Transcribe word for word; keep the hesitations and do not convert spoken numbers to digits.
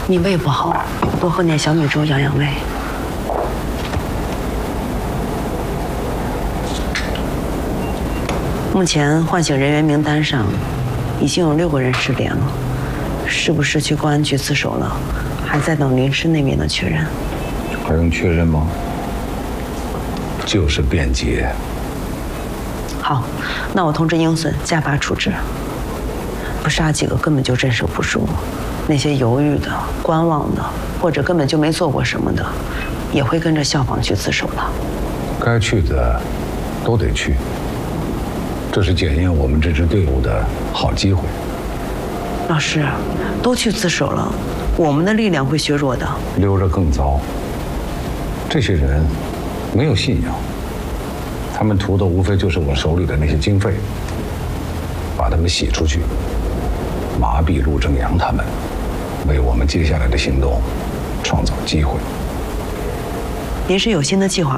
你胃不好，多喝点小米粥养养胃。目前唤醒人员名单上已经有六个人失联了，是不是去公安局自首了？还在等林师那边的确认。 还用确认吗？就是便捷。 好，那我通知英孙加把处置。不杀几个根本就镇守不住，那些犹豫的、观望的，或者根本就没做过什么的，也会跟着效仿去自首的。 该去的都得去，这是检验我们这支队伍的好机会。 老师，都去自首了，我们的力量会削弱的。 留着更糟。这些人没有信仰，他们图的无非就是我手里的那些经费，把他们洗出去。麻痹陆正阳他们，为我们接下来的行动创造机会。 您是有新的计划？